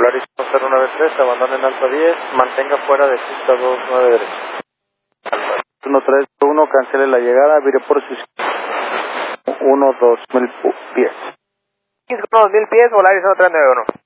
Volaris 093, abandone en alto 10, mantenga fuera de pista 29 derecho. 1321, cancele la llegada, vire por sus 1-2000 pies. 2000 pies, Volaris 0391.